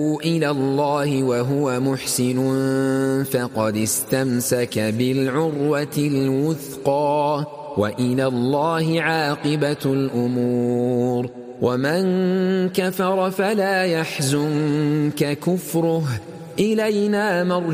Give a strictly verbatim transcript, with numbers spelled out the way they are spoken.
إلى الله وهو محسن فقد استمسك بالعروة الوثقى وإلى الله عاقبة الأمور. ومن كفر فلا يحزنك كفره إلينا مرجعهم